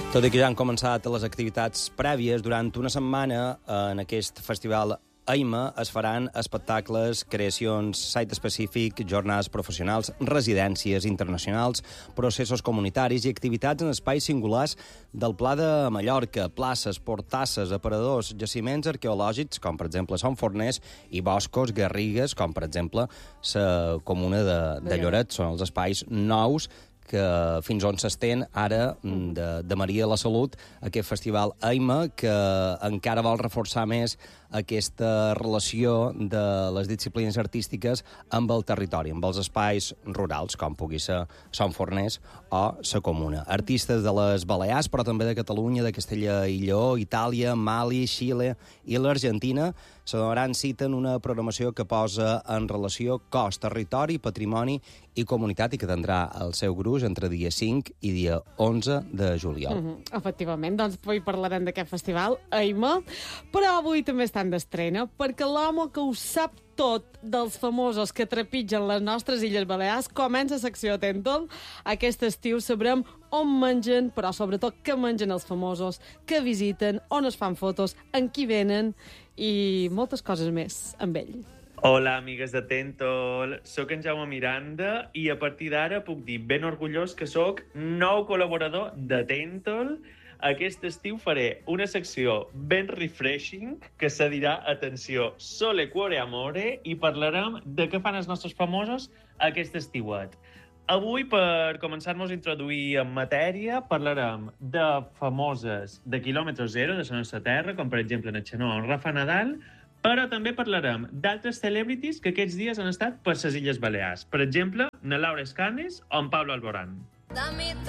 Tot i que ja han començat les activitats prèvies, durant una setmana en aquest festival AIMA es faran espectacles, creacions, site específic, jornades professionals, residències internacionals, processos comunitaris i activitats en espais singulars del Pla de Mallorca, places, portasses, aparadors, jaciments arqueològics, com per exemple Son Forners, i boscos, garrigues, com per exemple la comuna de Lloret. Són els espais nous que fins on s'estén ara de Maria de la Salut, aquest festival AIMA, que encara vol reforçar més aquesta relació de les disciplines artístiques amb el territori, amb els espais rurals, com pugui ser Son Forners o la Comuna. Artistes de les Balears, però també de Catalunya, de Castella i Lleó, Itàlia, Mali, Xile i l'Argentina se donaran cita en una programació que posa en relació cos, territori, patrimoni i comunitat i que tindrà el seu gruix entre dia 5 i dia 11 de juliol. Efectivament, doncs avui parlarem d'aquest festival, AIMA, però avui també estan d'estrena, perquè l'home que ho sap tot dels famosos que trepitgen les nostres Illes Balears comença secció Atentol. Aquest estiu sabrem on mengen, però sobretot què mengen els famosos, què visiten, on es fan fotos, en qui venen i moltes coses més amb ell. Hola, amigues de Tentol. Soc en Jaume Miranda i a partir d'ara puc dir ben orgullós que sóc nou col·laborador de Tentol. Aquest estiu faré una secció ben refreshing que se dirà, atenció, Sole Cuore Amore, i parlarem de què fan els nostres famosos aquest estiuet. Avui, per començar-nos a introduir en matèria, parlarem de famoses de quilòmetre zero de la nostra terra, com per exemple en Xenó, en Rafa Nadal, però també parlarem d'altres celebrities que aquests dies han estat per les Illes Balears. Per exemple, na Laura Escanes o en Pablo Alborán.